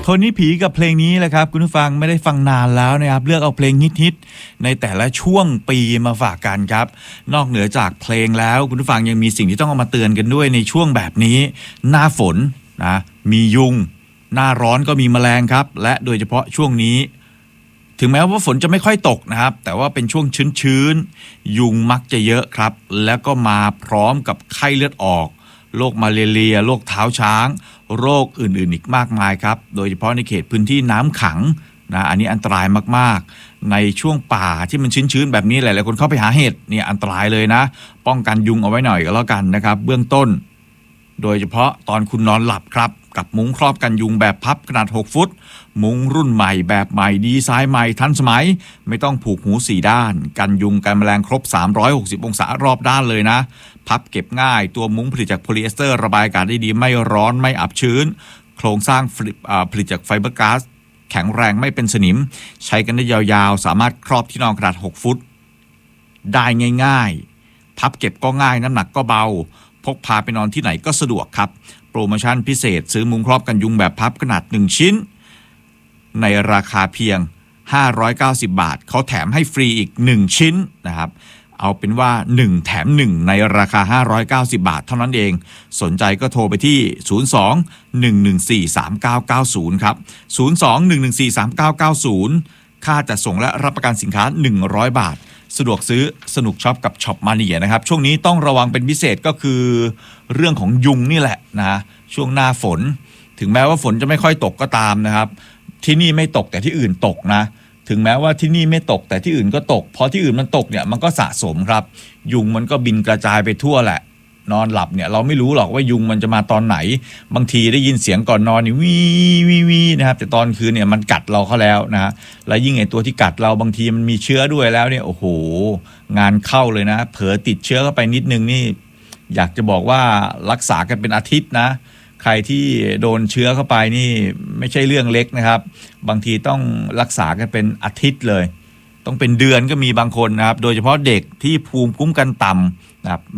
คนนี้ผีกับเพลงนี้แหละครับคุณผู้ฟังไม่ได้ฟังนานแล้วนะครับเลือกเอาเพลงฮิตๆในแต่ละช่วงปีมาฝากกันครับนอกเหนือจากเพลงแล้วคุณผู้ฟังยังมีสิ่งที่ต้องเอามาเตือนกันด้วยในช่วงแบบนี้หน้าฝนนะมียุงหน้าร้อนก็มีแมลงครับและโดยเฉพาะช่วงนี้ถึงแม้ว่าฝนจะไม่ค่อยตกนะครับแต่ว่าเป็นช่วงชื้นๆยุงมักจะเยอะครับแล้วก็มาพร้อมกับไข้เลือดออกโรคมาเลเรียโรคเท้าช้างโรคอื่นๆอีกมากมายครับโดยเฉพาะในเขตพื้นที่น้ำขังนะอันนี้อันตรายมากๆในช่วงป่าที่มันชื้นๆแบบนี้หลายๆคนเข้าไปหาเห็ดเนี่ยอันตรายเลยนะป้องกันยุงเอาไว้หน่อยก็แล้วกันนะครับเบื้องต้นโดยเฉพาะตอนคุณนอนหลับครับกับมุ้งครอบกันยุงแบบพับขนาด6ฟุตมุ้งรุ่นใหม่แบบใหม่ดีไซน์ใหม่ทันสมัยไม่ต้องผูกหู4ด้านกันยุงกันแมลงครบ360องศารอบด้านเลยนะพับเก็บง่ายตัวมุ้งผลิตจากโพลีเอสเตอร์ระบายอากาศได้ดีไม่ร้อนไม่อับชื้นโครงสร้างผลิตจากไฟเบอร์ก๊าซแข็งแรงไม่เป็นสนิมใช้กันได้ยาวๆสามารถครอบที่นอนขนาด6ฟุตได้ง่ายๆพับเก็บก็ง่ายน้ำหนักก็เบาพกพาไปนอนที่ไหนก็สะดวกครับโปรโมชั่นพิเศษซื้อมุ้งครอบกันยุงแบบพับขนาด1ชิ้นในราคาเพียง590บาทเขาแถมให้ฟรีอีก1ชิ้นนะครับเอาเป็นว่า1แถม1ในราคา590บาทเท่านั้นเองสนใจก็โทรไปที่02-114-3990ครับ02-114-3990ค่าจัดส่งและรับประกันสินค้า100บาทสะดวกซื้อสนุกช็อปกับช็อปมาเนียนะครับช่วงนี้ต้องระวังเป็นพิเศษก็คือเรื่องของยุงนี่แหละนะช่วงหน้าฝนถึงแม้ว่าฝนจะไม่ค่อยตกก็ตามนะครับที่นี่ไม่ตกแต่ที่อื่นตกนะถึงแม้ว่าที่นี่ไม่ตกแต่ที่อื่นก็ตกพอที่อื่นมันตกเนี่ยมันก็สะสมครับยุงมันก็บินกระจายไปทั่วแหละนอนหลับเนี่ยเราไม่รู้หรอกว่ายุงมันจะมาตอนไหนบางทีได้ยินเสียงก่อนนอนนี่วีนะครับแต่ตอนคืนเนี่ยมันกัดเราเข้าแล้วนะฮะแล้วยิ่งไอ้ตัวที่กัดเราบางทีมันมีเชื้อด้วยแล้วเนี่ยโอ้โหงานเข้าเลยนะเผลอติดเชื้อเข้าไปนิดนึงนี่อยากจะบอกว่ารักษากันเป็นอาทิตย์นะใครที่โดนเชื้อเข้าไปนี่ไม่ใช่เรื่องเล็กนะครับบางทีต้องรักษากันเป็นอาทิตย์เลยต้องเป็นเดือนก็มีบางคนนะครับโดยเฉพาะเด็กที่ภูมิคุ้มกันต่ำนะครับ